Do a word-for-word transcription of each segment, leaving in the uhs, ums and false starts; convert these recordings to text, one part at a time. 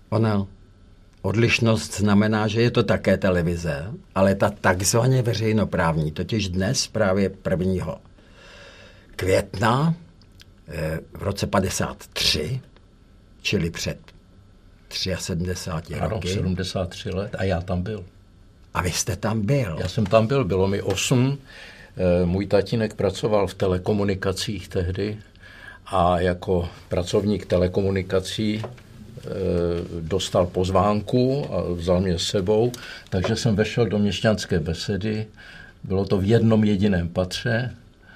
Ono, odlišnost znamená, že je to také televize, ale ta takzvaně veřejnoprávní, totiž dnes právě prvního května v roce padesát tři, čili před sedmdesáti třemi ano, roky. sedmdesát tři let a já tam byl. A vy jste tam byl? Já jsem tam byl, bylo mi osm. Můj tatínek pracoval v telekomunikacích tehdy a jako pracovník telekomunikací dostal pozvánku a vzal mě s sebou, takže jsem vešel do měšťanské besedy. Bylo to v jednom jediném patře.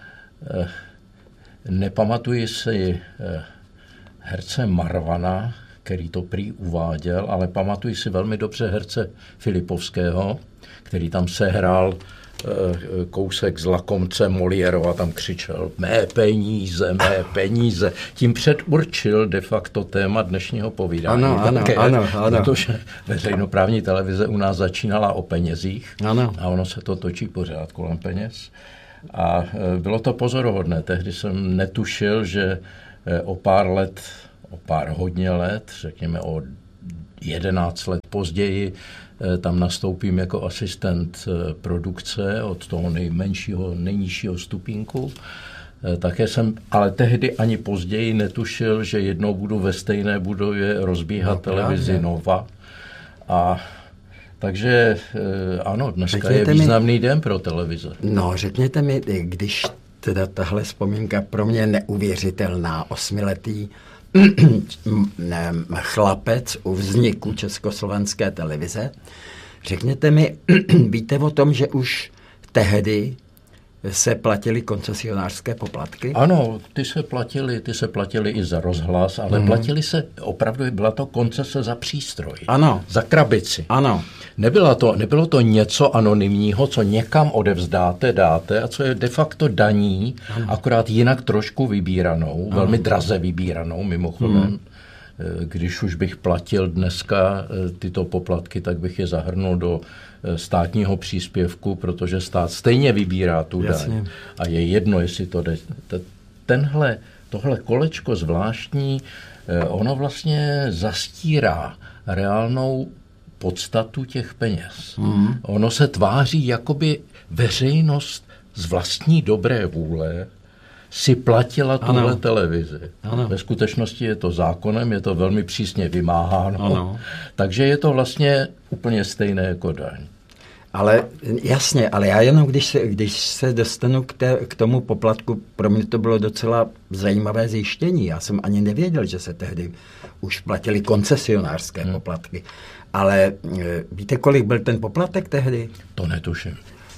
Nepamatuji si herce Marvana, který to prý uváděl, ale pamatuji si velmi dobře herce Filipovského, který tam sehrál kousek z Lakomce Moliérova, tam křičel mé peníze, mé peníze. Tím předurčil de facto téma dnešního povídání. Ano, ano, také, ano, ano. Protože veřejnoprávní televize u nás začínala o penězích ano. A ono se to točí pořád kolem peněz. A bylo to pozoruhodné. Tehdy jsem netušil, že o pár let, o pár hodně let, řekněme o jedenáct let později, tam nastoupím jako asistent produkce od toho nejmenšího, nejnižšího stupínku. Také jsem, ale tehdy ani později netušil, že jednou budu ve stejné budově rozbíhat no, televizi právě. Nova. A takže ano, dneska řekněte je významný mi, den pro televize. No, řekněte mi, když teda tahle vzpomínka pro mě neuvěřitelná, osmiletý chlapec u vzniku československé televize. Řekněte mi, víte o tom, že už tehdy se platily koncesionářské poplatky? Ano, ty se platily, ty se platily i za rozhlas, ale mm. platily se, opravdu byla to koncese za přístroj. Ano. Za krabici. Ano. Nebylo to, nebylo to něco anonymního, co někam odevzdáte, dáte a co je de facto daní, ano. Akorát jinak trošku vybíranou, ano. Velmi draze vybíranou mimochodem. Mm. Když už bych platil dneska tyto poplatky, tak bych je zahrnul do státního příspěvku, protože stát stejně vybírá tu daň. A je jedno, jestli to jde. Tenhle, tohle kolečko zvláštní, ono vlastně zastírá reálnou podstatu těch peněz. Mm. Ono se tváří, jakoby veřejnost z vlastní dobré vůle si platila tuhle televizi. Ano. Ve skutečnosti je to zákonem, je to velmi přísně vymáháno, ano. Takže je to vlastně úplně stejné jako daň. Ale jasně, ale já jenom, když se, když se dostanu k, té, k tomu poplatku, pro mě to bylo docela zajímavé zjištění. Já jsem ani nevěděl, že se tehdy už platily koncesionářské hmm. poplatky. Ale víte, kolik byl ten poplatek tehdy? To netuším.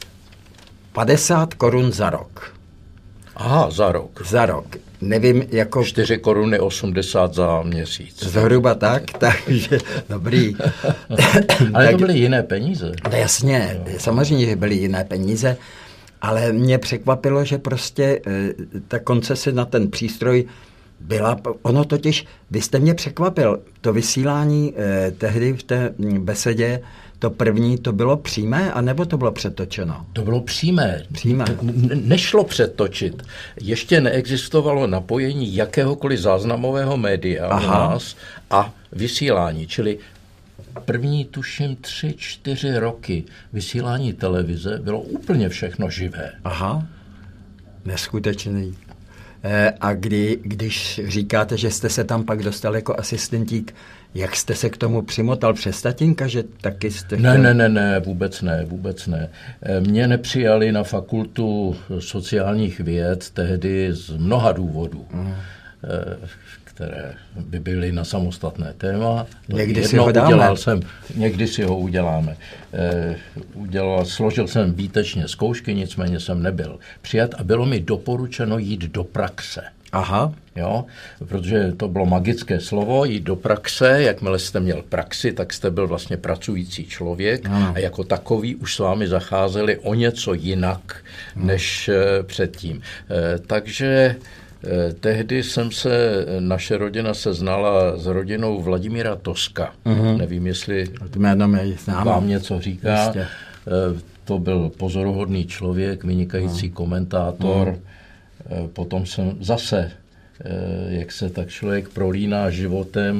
padesát korun za rok. Aha, za rok. Za rok. Nevím, jako... čtyři koruny osmdesát za měsíc. Zhruba tak, takže dobrý. Ale tak, to byly jiné peníze. Jasně, no. Samozřejmě, že byly jiné peníze, ale mě překvapilo, že prostě ta koncese na ten přístroj byla, ono totiž, vy jste mě překvapil, to vysílání eh, tehdy v té besedě, to první, to bylo přímé, anebo to bylo přetočeno? To bylo přímé. Přímé. Ne- nešlo přetočit. Ještě neexistovalo napojení jakéhokoliv záznamového média u nás a vysílání, čili první, tuším, tři, čtyři roky vysílání televize bylo úplně všechno živé. Aha, neskutečný. A kdy, když říkáte, že jste se tam pak dostal jako asistentík, jak jste se k tomu přimotal přes tatínka, že taky jste... Ne, ne, ne, ne, vůbec ne, vůbec ne. Mě nepřijali na fakultu sociálních věd tehdy z mnoha důvodů, mm. které by byly na samostatné téma. Někdy si ho dáme. Udělal jsem, někdy si ho uděláme. Udělal, složil jsem výtečně zkoušky, nicméně jsem nebyl přijat a bylo mi doporučeno jít do praxe. Aha. Jo, protože to bylo magické slovo, jít do praxe, jakmile jste měl praxi, tak jste byl vlastně pracující člověk ano. A jako takový už s vámi zacházeli o něco jinak, hmm. než předtím. Takže tehdy jsem se, naše rodina se znala s rodinou Vladimíra Toska. Uh-huh. Nevím, jestli vám něco říká. Jistě. To byl pozoruhodný člověk, vynikající uh-huh. komentátor. Uh-huh. Potom jsem zase, jak se tak člověk prolíná životem,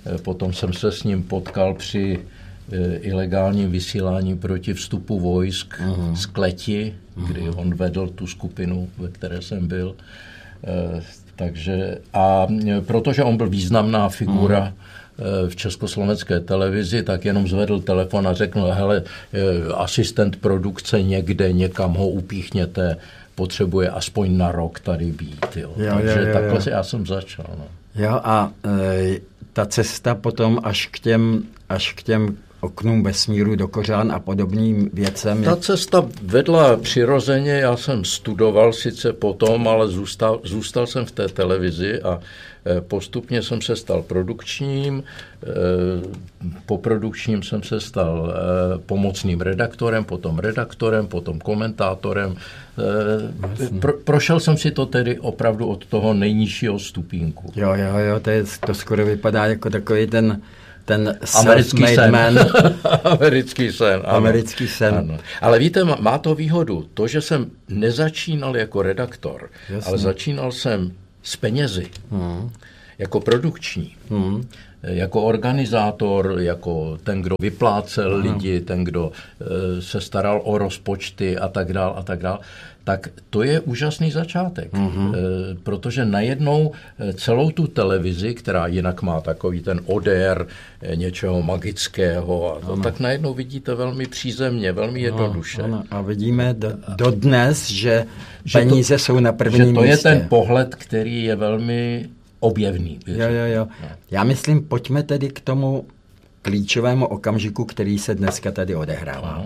potom jsem se s ním potkal při ilegálním vysílání proti vstupu vojsk uh-huh. z Kleti, kdy uh-huh. on vedl tu skupinu, ve které jsem byl. Takže, a protože on byl významná figura uh-huh. v československé televizi, tak jenom zvedl telefon a řekl, hele, asistent produkce někde, někam ho upíchněte, potřebuje aspoň na rok tady být. Jo. Jo, Takže jo, jo, takhle jo. já jsem začal. No. Jo, a e, ta cesta potom až k těm, až k těm oknům vesmíru do Kořán a podobným věcem. Ta cesta vedla přirozeně, já jsem studoval sice potom, ale zůstal, zůstal jsem v té televizi a postupně jsem se stal produkčním, po produkčním jsem se stal pomocným redaktorem, potom redaktorem, potom komentátorem. Pro, prošel jsem si to tedy opravdu od toho nejnižšího stupínku. Jo, jo, jo, to, je, to skoro vypadá jako takový ten ten americký sen. Man. Americký sen. Ano. Americký sen. Ano. Ale víte, má to výhodu, to, že jsem nezačínal jako redaktor, jasně, ale začínal jsem s penězi, hmm. jako produkční, hmm. jako organizátor, jako ten, kdo vyplácel hmm. lidi, ten, kdo uh, se staral o rozpočty a tak dál a tak dál. Tak to je úžasný začátek, mm-hmm. e, protože najednou celou tu televizi, která jinak má takový ten odér e, něčeho magického, a to, tak najednou vidíte velmi přízemně, velmi jednoduše. Ano, ano. A vidíme do, do dnes, že, že peníze to, jsou na prvním místě. Že to místě. Je ten pohled, který je velmi objevný. Jo, jo, jo. No. Já myslím, pojďme tedy k tomu klíčovému okamžiku, který se dneska tady odehrává. Ano.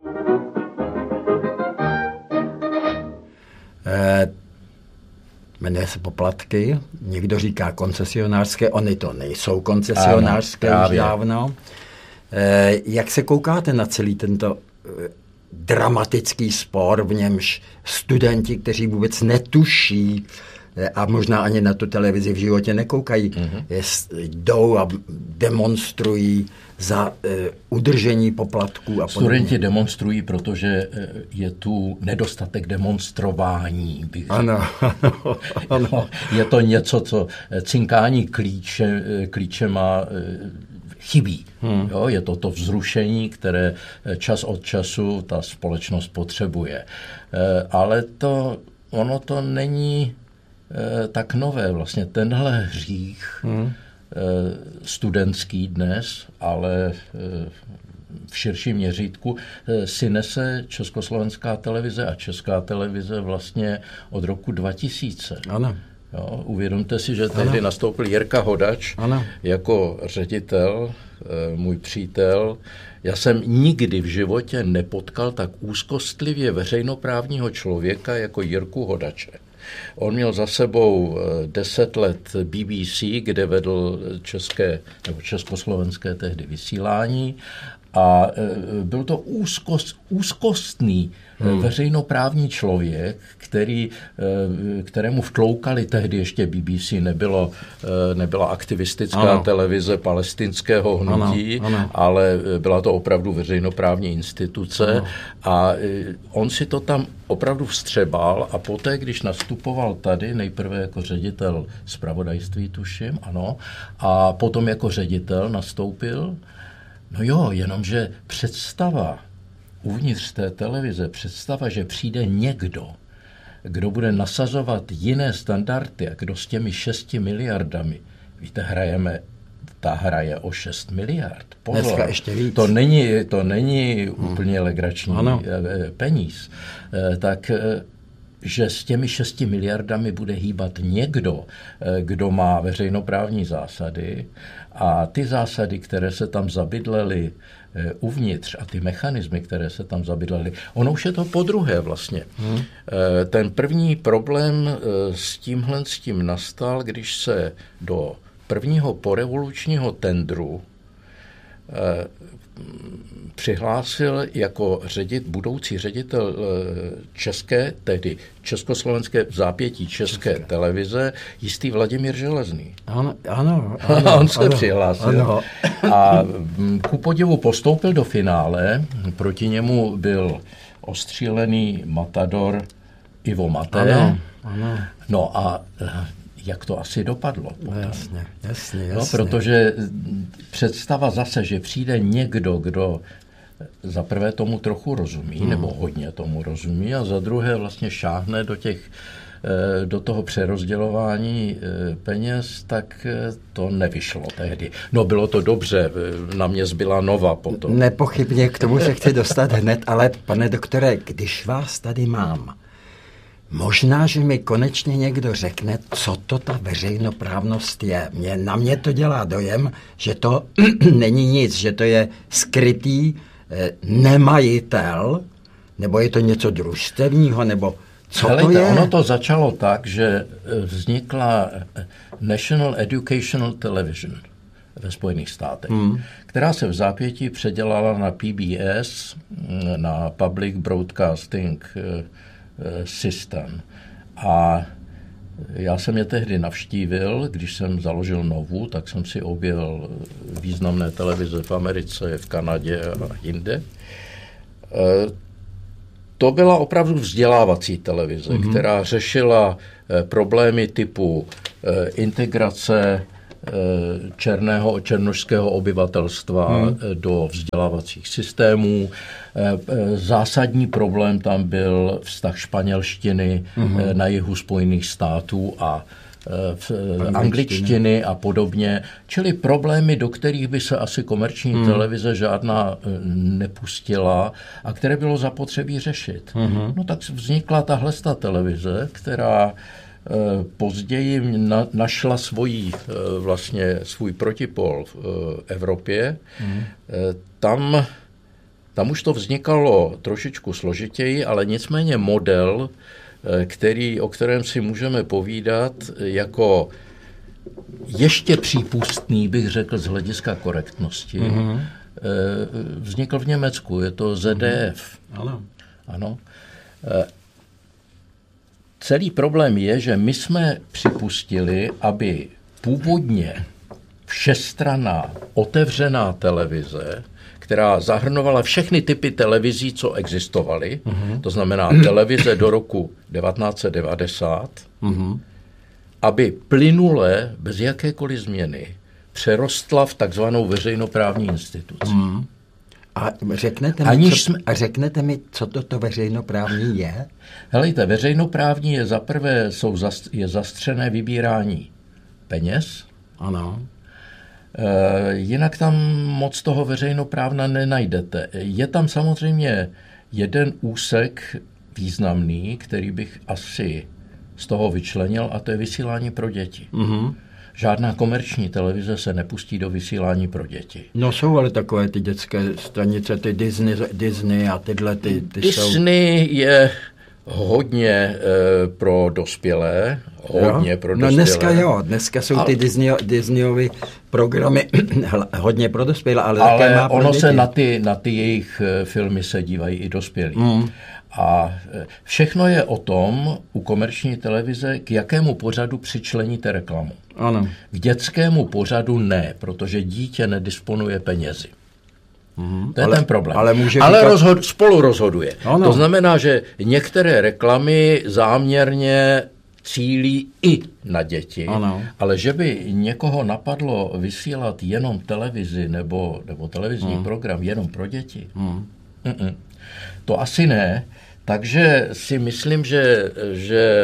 Eh, jmenuje se poplatky, někdo říká koncesionářské, oni to nejsou koncesionářské ano, už dávno. Eh, jak se koukáte na celý tento eh, dramatický spor, v němž studenti, kteří vůbec netuší eh, a možná ani na tu televizi v životě nekoukají, mm-hmm. jest, jdou a demonstrují za uh, udržení poplatků a podobně. Studenti demonstrují, protože je tu nedostatek demonstrování. Ano, ano, ano. Je to něco, co cinkání klíče, klíčema chybí. Hmm. Jo, je to to vzrušení, které čas od času ta společnost potřebuje. Ale to, ono to není tak nové. Vlastně tenhle hřích hmm. studentský dnes, ale v širším měřítku si nese československá televize a česká televize vlastně od roku dva tisíce. Ano. Jo, uvědomte si, že tehdy nastoupil Jirka Hodač ano. jako ředitel, můj přítel. Já jsem nikdy v životě nepotkal tak úzkostlivě veřejnoprávního člověka jako Jirku Hodače. On měl za sebou deset let B B C, kde vedl české nebo československé tehdy vysílání a byl to úzkost, úzkostný hmm. veřejnoprávní člověk, který, kterému vtloukali tehdy ještě B B C, nebylo, nebyla aktivistická ano. televize palestinského hnutí, ano, ano. ale byla to opravdu veřejnoprávní instituce ano. a on si to tam opravdu vstřebal a poté, když nastupoval tady, nejprve jako ředitel zpravodajství, tuším, ano, a potom jako ředitel nastoupil. No jo, jenomže představa uvnitř té televize, představa, že přijde někdo, kdo bude nasazovat jiné standardy a kdo s těmi šesti miliardami, víte, hrajeme, ta hra je o šest miliard. Pozor, dneska ještě víc. To není, to není hmm. úplně legrační ano. peníz. Tak že s těmi šesti miliardami bude hýbat někdo, kdo má veřejnoprávní zásady a ty zásady, které se tam zabydlely uvnitř a ty mechanismy, které se tam zabydlely, ono už je to podruhé vlastně. Hmm. Ten první problém s tímhle s tím nastal, když se do prvního porevolučního tendru přihlásil jako ředit, budoucí ředitel české, tedy československé zápětí české, české televize, jistý Vladimír Železný. Ano, ano. ano On se ano, přihlásil. Ano. A ku podivu postoupil do finále, proti němu byl ostřílený matador Ivo Maté. Ano, ano. No a jak to asi dopadlo. No, jasně, jasně, jasně. No, protože představa zase, že přijde někdo, kdo za prvé tomu trochu rozumí, hmm. nebo hodně tomu rozumí, a za druhé vlastně šáhne do těch do toho přerozdělování peněz, tak to nevyšlo tehdy. No bylo to dobře, na mě zbyla Nova potom. Nepochybně, k tomu se chci dostat hned, ale pane doktore, když vás tady mám, možná, že mi konečně někdo řekne, co to ta veřejnoprávnost je. Mě, na mě to dělá dojem, že to není nic, že to je skrytý eh, nemajitel, nebo je to něco družstevního, nebo co Helejte, to je? Ono to začalo tak, že vznikla National Educational Television ve Spojených státech, hmm. která se v zápětí předělala na P B S, na Public Broadcasting System. A já jsem je tehdy navštívil, když jsem založil Novu, tak jsem si objevil významné televize v Americe, v Kanadě a jinde. To byla opravdu vzdělávací televize, mm-hmm. která řešila eh, problémy typu eh, integrace eh, černého a černošského obyvatelstva mm. eh, do vzdělávacích systémů. Eh, eh, zásadní problém tam byl vztah španělštiny mm-hmm. eh, na jihu Spojených států a v angličtiny a podobně, čili problémy, do kterých by se asi komerční hmm. televize žádná nepustila a které bylo zapotřebí řešit. Hmm. No tak vznikla tahle televize, která později na, našla svojí, vlastně svůj protipol v Evropě. Hmm. Tam, tam už to vznikalo trošičku složitěji, ale nicméně model, který, o kterém si můžeme povídat jako ještě přípustný, bych řekl, z hlediska korektnosti, mm-hmm. vznikl v Německu. Je to Z D F. Mm-hmm. Ano. Ano. Celý problém je, že my jsme připustili, aby původně všestranná otevřená televize, která zahrnovala všechny typy televizí, co existovaly, uh-huh. to znamená televize do roku devatenáct set devadesát, uh-huh. aby plynule, bez jakékoliv změny, přerostla v takzvanou veřejnoprávní instituci. Uh-huh. A řeknete mi, Aniž co, jsme... a řeknete mi, co toto veřejnoprávní je? Helejte, veřejnoprávní je zaprvé jsou zast, je zastřené vybírání peněz. Ano. Jinak tam moc toho veřejnoprávna nenajdete. Je tam samozřejmě jeden úsek významný, který bych asi z toho vyčlenil, a to je vysílání pro děti. Mm-hmm. Žádná komerční televize se nepustí do vysílání pro děti. No jsou ale takové ty dětské stanice, ty Disney, Disney a tyhle ty, ty Disney jsou... je hodně e, pro dospělé, hodně jo? pro no dospělé. Dneska jo, dneska jsou ale... ty Disney, Disneyovy programy hodně pro dospělé, ale, ale také má pro ono děti. se na ty, na ty jejich filmy se dívají i dospělí. Mm. A všechno je o tom u komerční televize, k jakému pořadu přičleníte reklamu. Ano. K dětskému pořadu ne, protože dítě nedisponuje penězi. Mm, to je ale, ten problém. Ale, může ale říkat... rozhod, spolu rozhoduje. Ano. To znamená, že některé reklamy záměrně cílí i na děti, ano. ale že by někoho napadlo vysílat jenom televizi nebo, nebo televizní mm. program jenom pro děti, mm. to asi ne. Takže si myslím, že, že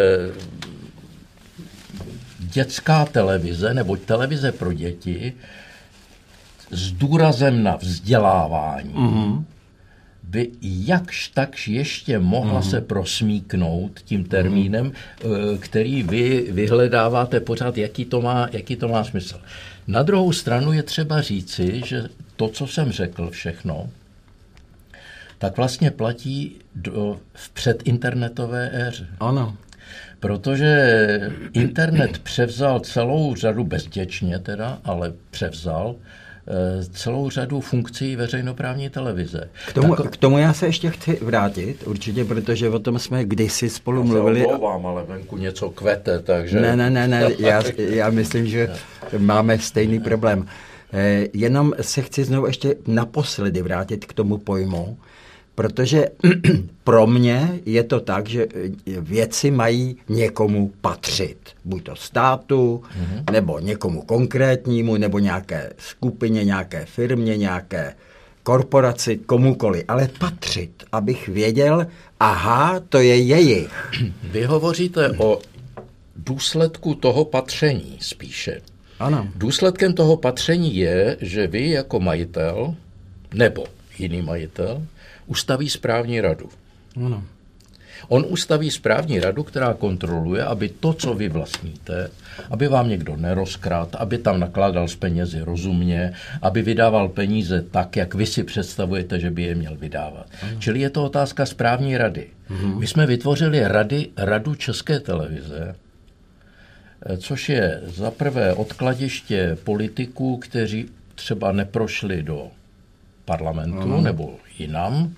dětská televize nebo televize pro děti s důrazem na vzdělávání mm-hmm. by jakž takž ještě mohla mm-hmm. se prosmíknout tím termínem, mm-hmm. který vy vyhledáváte pořád, jaký to má, jaký to má smysl. Na druhou stranu je třeba říci, že to, co jsem řekl všechno, tak vlastně platí do, v předinternetové éře. Ano. Protože internet převzal celou řadu, bezděčně teda, ale převzal celou řadu funkcí veřejnoprávní televize. K tomu, tak... k tomu já se ještě chci vrátit, určitě, protože o tom jsme kdysi spolu já mluvili. Já se omlouvám, ale venku něco kvete, takže... Ne, ne, ne, ne. Já, já myslím, že máme stejný problém. Eh, jenom se chci znovu ještě naposledy vrátit k tomu pojmu. Protože pro mě je to tak, že věci mají někomu patřit. Buď to státu, mm-hmm. nebo někomu konkrétnímu, nebo nějaké skupině, nějaké firmě, nějaké korporaci, komukoli. Ale patřit, abych věděl, aha, to je jejich. Vy hovoříte o důsledku toho patření spíše. Ano. Důsledkem toho patření je, že vy jako majitel, nebo jiný majitel, ustaví správní radu. Ano. On ustaví správní radu, která kontroluje, aby to, co vy vlastníte, aby vám někdo nerozkradl, aby tam nakládal s penězi rozumně, aby vydával peníze tak, jak vy si představujete, že by je měl vydávat. Ano. Čili je to otázka správní rady. Mhm. My jsme vytvořili rady, radu České televize, což je za prvé odkladiště politiků, kteří třeba neprošli do parlamentu ano. nebo jinam,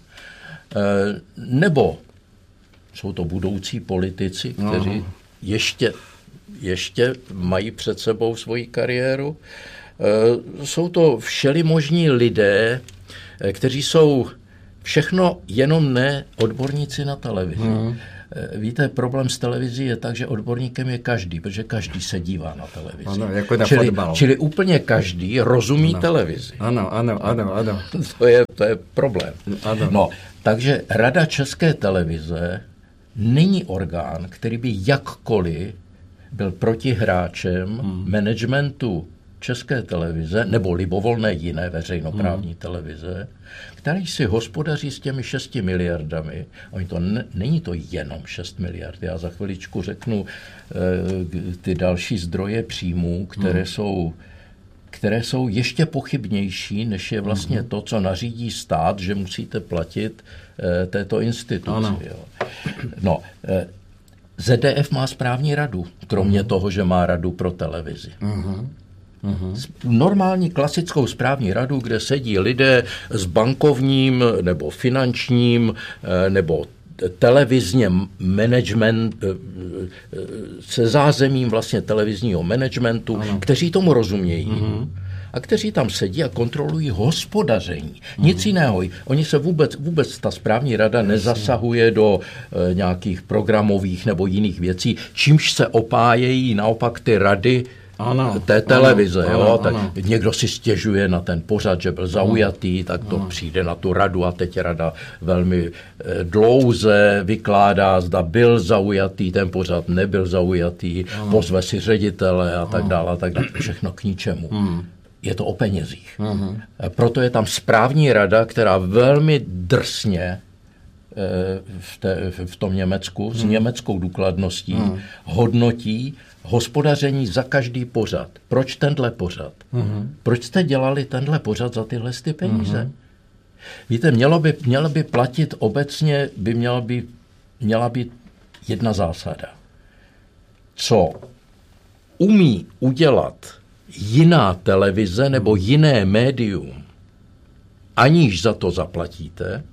nebo jsou to budoucí politici, kteří Aha. ještě, ještě mají před sebou svoji kariéru. Jsou to všelimožní lidé, kteří jsou všechno jenom ne odborníci na televizi. Aha. Víte, problém s televizí je tak, že odborníkem je každý, protože každý se dívá na televizi. Ano, jako na čili, fotbal. Čili úplně každý rozumí ano. televizi. Ano, ano, ano, ano. To je, to je problém. Ano. No, takže Rada České televize není orgán, který by jakkoliv byl protihráčem hmm. managementu České televize nebo libovolné jiné veřejnoprávní hmm. televize, který si hospodaří s těmi šesti miliardami. Oni to ne, není to jenom šest miliard. Já za chviličku řeknu e, ty další zdroje příjmů, které, hmm. jsou, které jsou ještě pochybnější, než je vlastně hmm. to, co nařídí stát, že musíte platit e, této instituci. Jo. No, e, Z D F má správní radu, kromě hmm. toho, že má radu pro televizi. Hmm. Uhum. Normální klasickou správní radu, kde sedí lidé s bankovním nebo finančním nebo televizně management, se zázemím vlastně televizního managementu, ano. kteří tomu rozumějí. Uhum. A kteří tam sedí a kontrolují hospodaření. Uhum. Nic jiného. Oni se vůbec, vůbec ta správní rada nezasahuje do e, nějakých programových nebo jiných věcí, čímž se opájejí naopak ty rady Ano, té televize. Ano, jo? Ano, tak ano. Někdo si stěžuje na ten pořad, že byl zaujatý, ano, tak to ano. přijde na tu radu a teď rada velmi dlouze vykládá, zda byl zaujatý, ten pořad nebyl zaujatý, ano. pozve si ředitele a tak dále, a tak dále. Všechno k ničemu. Ano. Je to o penězích. Ano. Proto je tam správní rada, která velmi drsně v, té, v tom Německu hmm. s německou důkladností hmm. hodnotí hospodaření za každý pořad. Proč tenhle pořad? Hmm. Proč jste dělali tenhle pořad za tyhle ty peníze? Hmm. Víte, mělo by, mělo by platit obecně, by měla být, měla být jedna zásada. Co umí udělat jiná televize nebo jiné médium, aniž za to zaplatíte,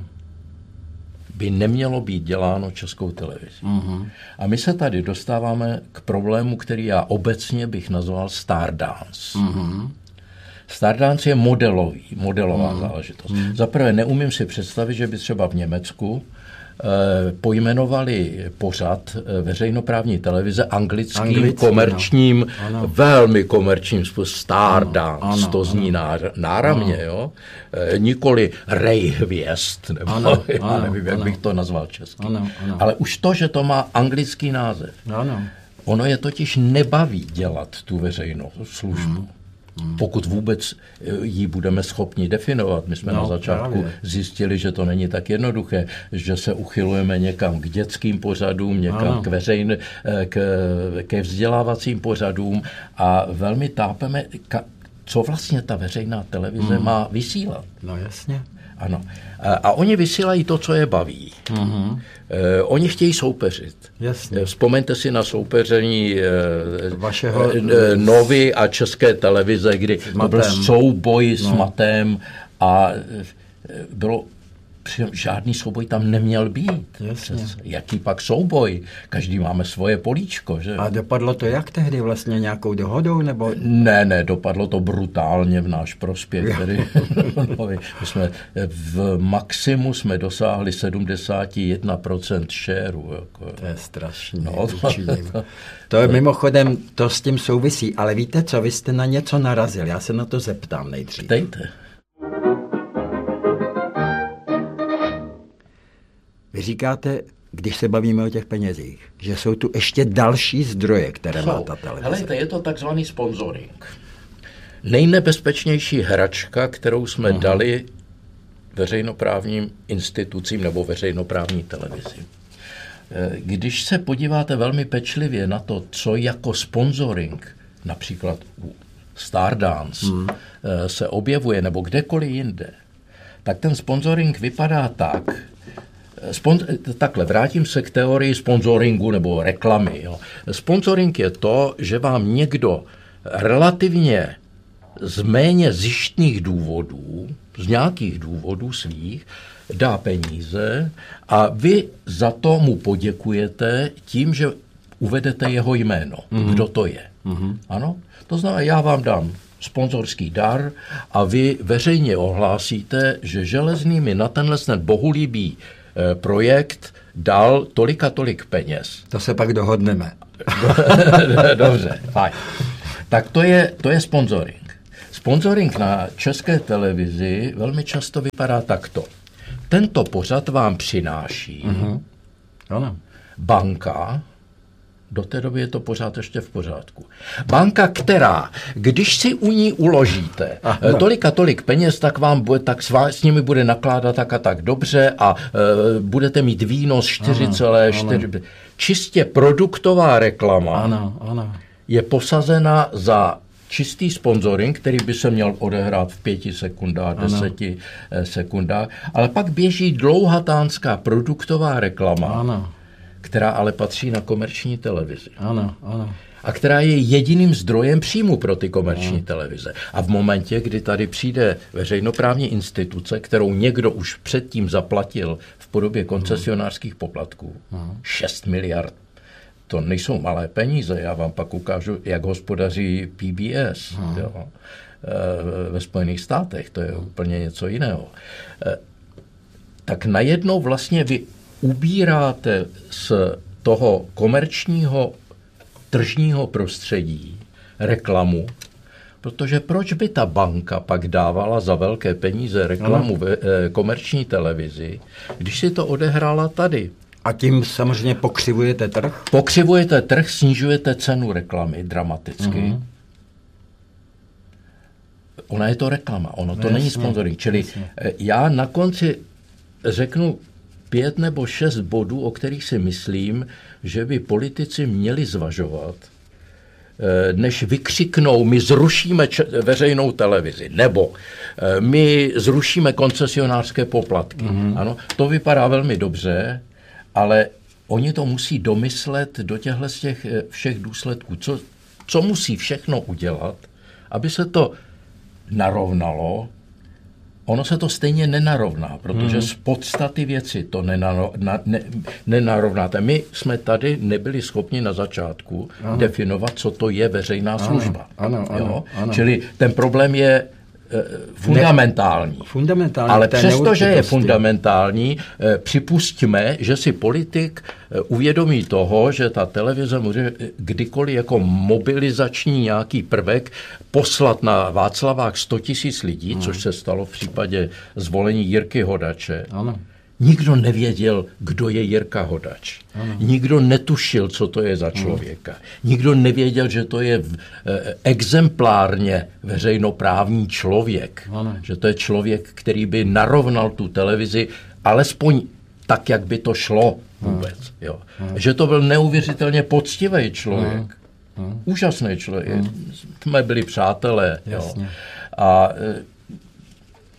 by nemělo být děláno Českou televizí. Uh-huh. A my se tady dostáváme k problému, který já obecně bych nazval Stardance. Uh-huh. Stardance je modelový, modelová uh-huh. záležitost. Uh-huh. Zaprvé neumím si představit, že by třeba v Německu eh, pojmenovali pořad eh, veřejnoprávní televize anglickým, Anglicky, komerčním, no. velmi komerčním způsobem. Stardance, ano, ano, to zní ano. náramně, ano. jo? E, nikoli Ray hvězd, nebo ano, já ano, nevím, jak ano. bych to nazval česky. Ano, ano. Ale už to, že to má anglický název. Ano. Ono je totiž nebaví dělat tu veřejnou službu. Hmm. Hmm. Pokud vůbec ji budeme schopni definovat. My jsme no, na začátku právě. zjistili, že to není tak jednoduché, že se uchylujeme někam k dětským pořadům, někam ano. k veřejn, k, ke vzdělávacím pořadům a velmi tápeme, ka, co vlastně ta veřejná televize hmm. má vysílat. No jasně. Ano. A, a oni vysílají to, co je baví. Uh-huh. E, oni chtějí soupeřit. Jasně. Vzpomeňte si na soupeření e, Vašeho... e, Novy a České televize, kdy to byl souboj no. s Matem a bylo žádný souboj tam neměl být. Přes, jaký pak souboj? Každý máme svoje políčko, že? A dopadlo to jak tehdy vlastně nějakou dohodou? Nebo... Ne, ne, dopadlo to brutálně v náš prospěch. Tedy, my jsme v maximu jsme dosáhli sedmdesát jedna procent šéru. Jako. To je strašný. No, to, to, to je mimochodem, to s tím souvisí, ale víte co, vy jste na něco narazil, já se na to zeptám nejdřív. Ptejte. Vy říkáte, když se bavíme o těch penězích, že jsou tu ještě další zdroje, které jsou. Má ta televize. Helejte, je to takzvaný sponsoring. Nejnebezpečnější hračka, kterou jsme uh-huh. dali veřejnoprávním institucím nebo veřejnoprávní televizi. Když se podíváte velmi pečlivě na to, co jako sponsoring, například u Stardance, uh-huh. se objevuje nebo kdekoliv jinde, tak ten sponsoring vypadá tak, Spon- takhle, vrátím se k teorii sponsoringu nebo reklamy. Jo. Sponsoring je to, že vám někdo relativně z méně zištných důvodů, z nějakých důvodů svých, dá peníze a vy za to mu poděkujete tím, že uvedete jeho jméno. Mm-hmm. Kdo to je. Mm-hmm. Ano? To znamená, já vám dám sponzorský dar a vy veřejně ohlásíte, že Železný mi na tenhle ten bohulibý projekt dal tolik a tolik peněz. To se pak dohodneme. Dobře, fajn. Tak to je, to je sponsoring. Sponsoring na České televizi velmi často vypadá takto. Tento pořad vám přináší uh-huh. ano. banka, do té doby je to pořád ještě v pořádku. Banka, která, když si u ní uložíte Aha. tolik a tolik peněz, tak vám bude, tak s, vás, s nimi bude nakládat tak a tak dobře a e, budete mít výnos čtyři celé čtyři. Čistě produktová reklama ano, ano. je posazena za čistý sponsoring, který by se měl odehrát v pěti sekundách, ano. deseti sekundách, ale pak běží dlouhatánská produktová reklama, ano. která ale patří na komerční televizi. Ano, ano. A která je jediným zdrojem příjmu pro ty komerční ano. televize. A v momentě, kdy tady přijde veřejnoprávní instituce, kterou někdo už předtím zaplatil v podobě koncesionářských poplatků, ano. šest miliard, to nejsou malé peníze, já vám pak ukážu, jak hospodaří P B S jo, ve Spojených státech, to je ano. úplně něco jiného. Tak najednou vlastně vy ubíráte z toho komerčního tržního prostředí reklamu, protože proč by ta banka pak dávala za velké peníze reklamu ve komerční televizi, když si to odehrála tady? A tím samozřejmě pokřivujete trh? Pokřivujete trh, snižujete cenu reklamy dramaticky. Uh-huh. Ona je to reklama, ono to jasně, není sponsoring. Čili jasně. já na konci řeknu pět nebo šest bodů, o kterých si myslím, že by politici měli zvažovat, než vykřiknou, my zrušíme veřejnou televizi, nebo my zrušíme koncesionářské poplatky. Mm-hmm. Ano, to vypadá velmi dobře, ale oni to musí domyslet do těchto z těch všech důsledků. Co, co musí všechno udělat, aby se to narovnalo. Ono se to stejně nenarovná, protože z podstaty věci to nenaro, na, ne, nenarovnáte. My jsme tady nebyli schopni na začátku ano. definovat, co to je veřejná služba. Ano, ano, ano, ano. Čili ten problém je fundamentální. Ne, fundamentální. Ale přesto, že je fundamentální, připustíme, že si politik uvědomí toho, že ta televize může kdykoliv jako mobilizační nějaký prvek poslat na Václavách sto tisíc lidí, hmm. což se stalo v případě zvolení Jirky Hodače. Ano. Nikdo nevěděl, kdo je Jirka Hodač. Ano. Nikdo netušil, co to je za člověka. Ano. Nikdo nevěděl, že to je exemplárně veřejnoprávní člověk. Ano. Že to je člověk, který by narovnal tu televizi, alespoň tak, jak by to šlo vůbec. Jo. Že to byl neuvěřitelně poctivý člověk. Ano. Úžasný člověk. Ano. Jsme byli přátelé. Jo. A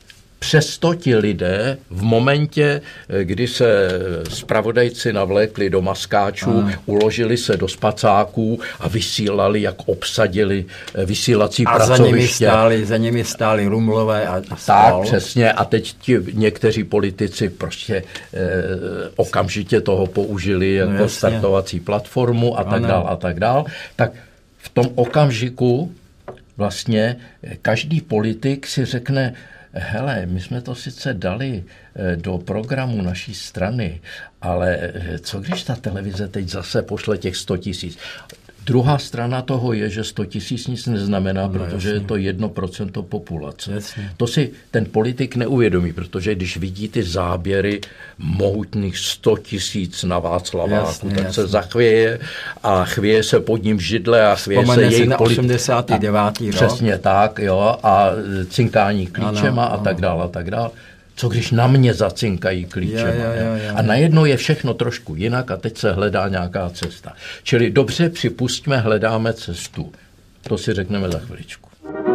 přesto ti lidé v momentě, kdy se zpravodajci navlékli do maskáčů, a. uložili se do spacáků a vysílali, jak obsadili vysílací a pracoviště. Za nimi stáli, za nimi stáli Rumlové a, a Tak, stál. přesně. A teď ti někteří politici prostě eh, okamžitě toho použili jako no, startovací platformu a tak dál a tak dál. Tak v tom okamžiku vlastně každý politik si řekne, hele, my jsme to sice dali do programu naší strany, ale co když ta televize teď zase pošle těch sto tisíc? Druhá strana toho je, že sto tisíc nic neznamená, no, protože jasně. je to jedno procento populace. Jasně. To si ten politik neuvědomí, protože když vidí ty záběry mohutných sto tisíc na Václaváku, jasně, tak jasně. se zachvěje a chvěje se pod ním židle a chvěje Vzpomene se jejich politi- osmdesátý devátý rok. Přesně tak, jo, a cinkání klíčema ano, a tak dále a tak dále. Co když na mě zacinkají klíčema. Jo, jo, jo, jo. A najednou je všechno trošku jinak a teď se hledá nějaká cesta. Čili dobře, připustíme, hledáme cestu. To si řekneme za chviličku.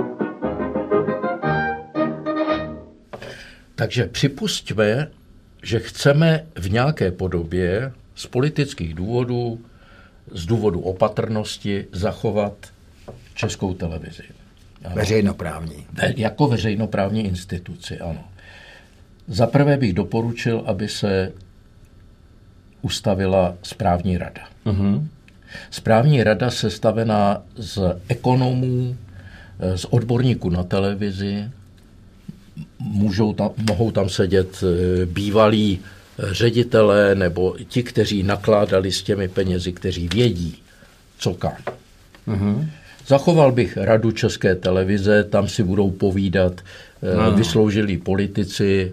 Takže připustíme, že chceme v nějaké podobě z politických důvodů, z důvodu opatrnosti zachovat Českou televizi. Ano. Veřejnoprávní. Ve, jako veřejnoprávní instituci, ano. Za prvé bych doporučil, aby se ustavila správní rada. Uh-huh. Správní rada sestavená z ekonomů, z odborníků na televizi, můžou tam, mohou tam sedět bývalí ředitelé nebo ti, kteří nakládali s těmi penězi, kteří vědí, co kam. Uh-huh. Zachoval bych radu České televize, tam si budou povídat no. vysloužilí politici